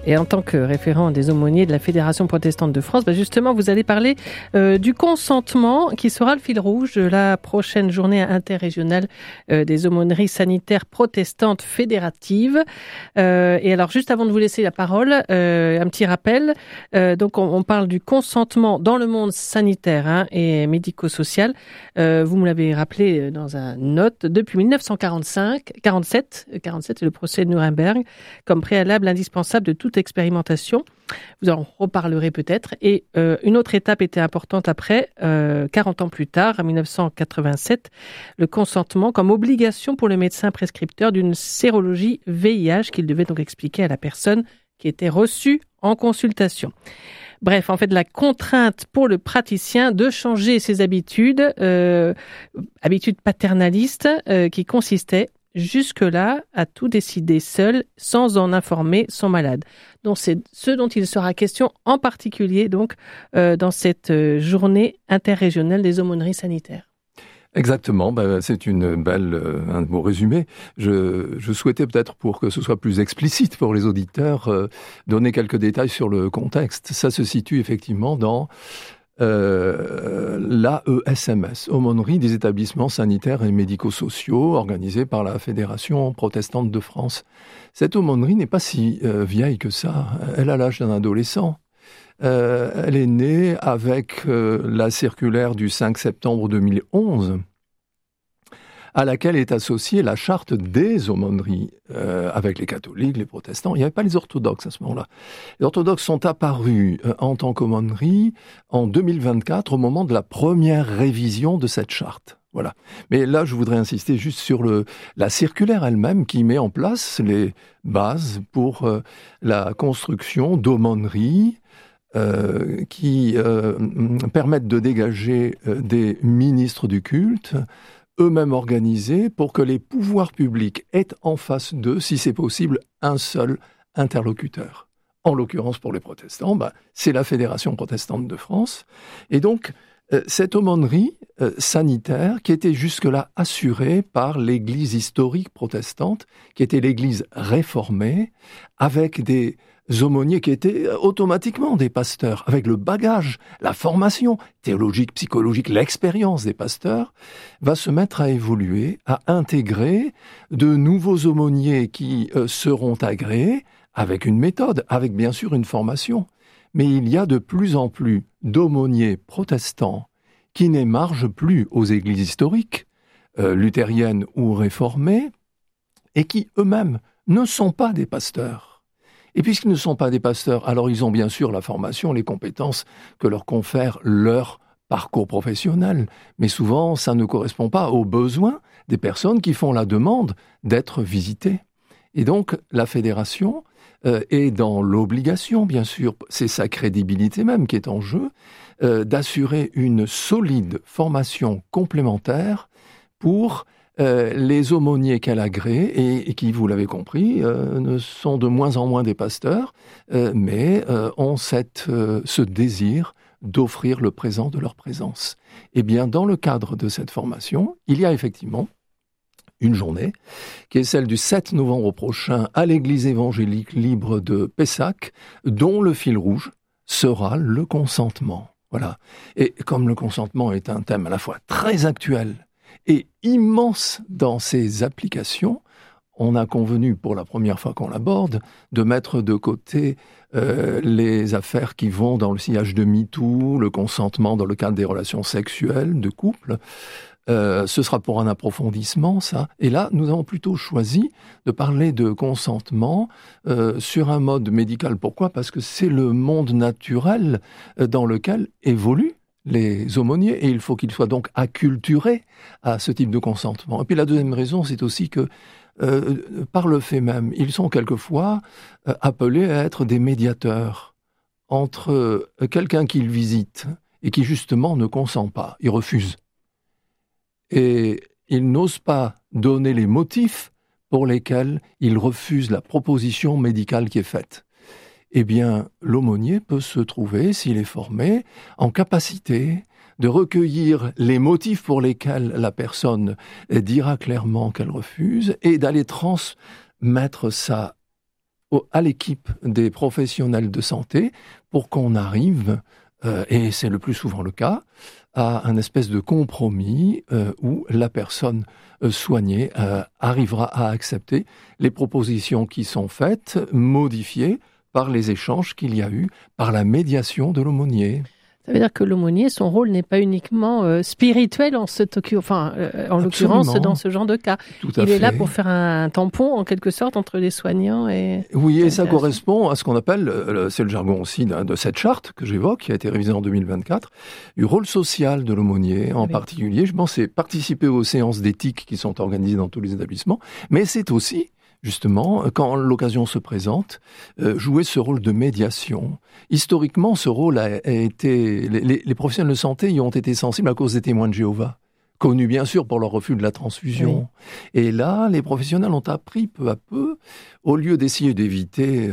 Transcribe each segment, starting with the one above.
Et en tant que référent des aumôniers de la Fédération protestante de France, justement, vous allez parler du consentement qui sera le fil rouge de la prochaine journée interrégionale des aumôneries sanitaires protestantes fédératives. Et alors, juste avant de vous laisser la parole, un petit rappel. Donc, on parle du consentement dans le monde sanitaire et médico-social. Vous me l'avez rappelé dans une note, depuis 1947, c'est le procès de Nuremberg, comme préalable indispensable de toute expérimentation. Vous en reparlerez peut-être. Et une autre étape était importante après, 40 ans plus tard, en 1987, le consentement comme obligation pour le médecin prescripteur d'une sérologie VIH qu'il devait donc expliquer à la personne qui était reçue en consultation. Bref, en fait, la contrainte pour le praticien de changer ses habitudes, habitudes paternalistes, qui consistaient jusque-là à tout décider seul, sans en informer son malade. Donc, c'est ce dont il sera question en particulier donc dans cette journée interrégionale des aumôneries sanitaires. Exactement, c'est un beau résumé. Je souhaitais peut-être, pour que ce soit plus explicite pour les auditeurs, donner quelques détails sur le contexte. Ça se situe effectivement dans l'AESMS, Aumônerie des établissements sanitaires et médico-sociaux, organisée par la Fédération protestante de France. Cette aumônerie n'est pas si vieille que ça. Elle a l'âge d'un adolescent. Elle est née avec la circulaire du 5 septembre 2011, à laquelle est associée la charte des aumôneries, avec les catholiques, les protestants. Il n'y avait pas les orthodoxes à ce moment-là. Les orthodoxes sont apparus en tant qu'aumônerie en 2024, au moment de la première révision de cette charte. Voilà. Mais là, je voudrais insister juste sur la circulaire elle-même qui met en place les bases pour la construction d'aumôneries qui permettent de dégager des ministres du culte, eux-mêmes organisés, pour que les pouvoirs publics aient en face d'eux, si c'est possible, un seul interlocuteur. En l'occurrence, pour les protestants, c'est la Fédération protestante de France. Et donc, cette aumônerie sanitaire, qui était jusque-là assurée par l'Église historique protestante, qui était l'Église réformée, avec des aumôniers qui étaient automatiquement des pasteurs, avec le bagage, la formation théologique, psychologique, l'expérience des pasteurs, va se mettre à évoluer, à intégrer de nouveaux aumôniers qui seront agréés avec une méthode, avec bien sûr une formation. Mais il y a de plus en plus d'aumôniers protestants qui n'émargent plus aux églises historiques, luthériennes ou réformées, et qui eux-mêmes ne sont pas des pasteurs. Et puisqu'ils ne sont pas des pasteurs, alors ils ont bien sûr la formation, les compétences que leur confère leur parcours professionnel. Mais souvent, ça ne correspond pas aux besoins des personnes qui font la demande d'être visitées. Et donc, la fédération est dans l'obligation, bien sûr, c'est sa crédibilité même qui est en jeu, d'assurer une solide formation complémentaire pour les aumôniers qu'elle agrée et qui, vous l'avez compris, ne sont de moins en moins des pasteurs, mais ont ce désir d'offrir le présent de leur présence. Eh bien, dans le cadre de cette formation, il y a effectivement une journée, qui est celle du 7 novembre prochain à l'église évangélique libre de Pessac, dont le fil rouge sera le consentement. Voilà. Et comme le consentement est un thème à la fois très actuel et immense dans ses applications, on a convenu, pour la première fois qu'on l'aborde, de mettre de côté les affaires qui vont dans le sillage de MeToo, le consentement dans le cadre des relations sexuelles de couple. Ce sera pour un approfondissement, ça. Et là, nous avons plutôt choisi de parler de consentement sur un mode médical. Pourquoi ? Parce que c'est le monde naturel dans lequel évoluent les aumôniers, et il faut qu'ils soient donc acculturés à ce type de consentement. Et puis la deuxième raison, c'est aussi que par le fait même, ils sont quelquefois appelés à être des médiateurs entre quelqu'un qu'ils visitent et qui justement ne consent pas, il refuse. Et ils n'osent pas donner les motifs pour lesquels ils refusent la proposition médicale qui est faite. Eh bien, l'aumônier peut se trouver, s'il est formé, en capacité de recueillir les motifs pour lesquels la personne dira clairement qu'elle refuse et d'aller transmettre ça à l'équipe des professionnels de santé pour qu'on arrive, et c'est le plus souvent le cas, à un espèce de compromis où la personne soignée arrivera à accepter les propositions qui sont faites, modifiées par les échanges qu'il y a eu, par la médiation de l'aumônier. Ça veut dire que l'aumônier, son rôle n'est pas uniquement spirituel en l'occurrence dans ce genre de cas. Il est là pour faire un tampon, en quelque sorte, entre les soignants et... Oui, et ça correspond à ce qu'on appelle, c'est le jargon aussi de cette charte que j'évoque, qui a été révisée en 2024, du rôle social de l'aumônier. En particulier, je pense, c'est participer aux séances d'éthique qui sont organisées dans tous les établissements, mais c'est aussi, justement, quand l'occasion se présente, jouer ce rôle de médiation. Historiquement, ce rôle a été... Les professionnels de santé y ont été sensibles à cause des témoins de Jéhovah, connus bien sûr pour leur refus de la transfusion. Oui. Et là, les professionnels ont appris peu à peu, au lieu d'essayer d'éviter,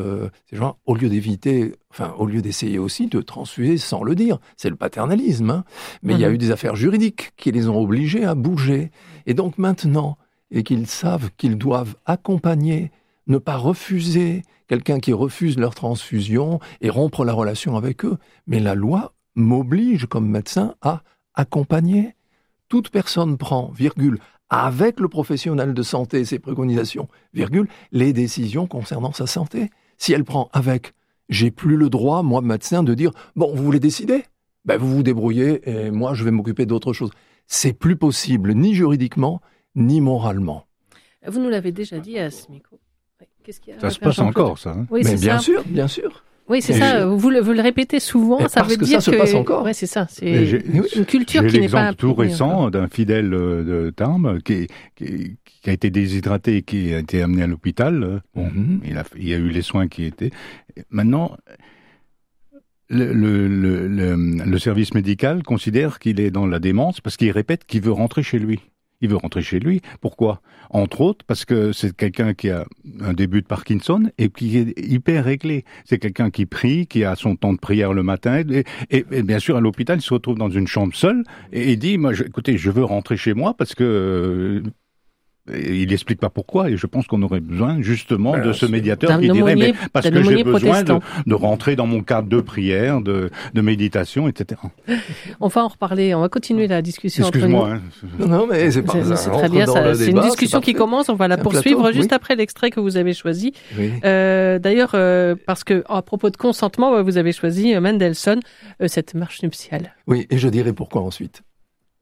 au lieu d'essayer aussi de transfuser sans le dire, c'est le paternalisme, hein. Mais il y a eu des affaires juridiques qui les ont obligés à bouger. Et donc maintenant, et qu'ils savent qu'ils doivent accompagner, ne pas refuser quelqu'un qui refuse leur transfusion et rompre la relation avec eux. Mais la loi m'oblige comme médecin à accompagner. Toute personne prend, avec le professionnel de santé et ses préconisations, les décisions concernant sa santé. Si elle prend avec, j'ai plus le droit, moi médecin, de dire « bon, vous voulez décider ? Ben, vous vous débrouillez et moi je vais m'occuper d'autre chose ». C'est plus possible, ni juridiquement, ni moralement. Vous nous l'avez déjà dit à ce micro. Qu'est-ce qu'il y a ça se passe encore, ça. Hein. Oui, mais bien sûr, bien sûr. Oui, c'est ça. Vous le répétez souvent. Ça veut dire ça se passe encore. Oui, c'est ça. C'est une culture qui n'est pas. J'ai l'exemple tout récent d'un fidèle de Tarbes qui a été déshydraté et qui a été amené à l'hôpital. Bon, il y a eu les soins qui étaient. Maintenant, le service médical considère qu'il est dans la démence parce qu'il répète qu'il veut rentrer chez lui. Il veut rentrer chez lui. Pourquoi ? Entre autres, parce que c'est quelqu'un qui a un début de Parkinson et qui est hyper réglé. C'est quelqu'un qui prie, qui a son temps de prière le matin. Et bien sûr, à l'hôpital, il se retrouve dans une chambre seule et il dit, écoutez, je veux rentrer chez moi parce que... il n'explique pas pourquoi, et je pense qu'on aurait besoin justement de ce médiateur qui dirait mais parce que j'ai besoin de rentrer dans mon cadre de prière, de méditation, etc. On va en reparler, on va continuer la discussion. Excuse-moi. Hein. Non, mais c'est pas c'est très bien, c'est une discussion qui commence, on va la poursuivre juste après l'extrait que vous avez choisi. Oui. D'ailleurs, parce que à propos de consentement, vous avez choisi Mendelssohn, cette marche nuptiale. Oui, et je dirai pourquoi ensuite.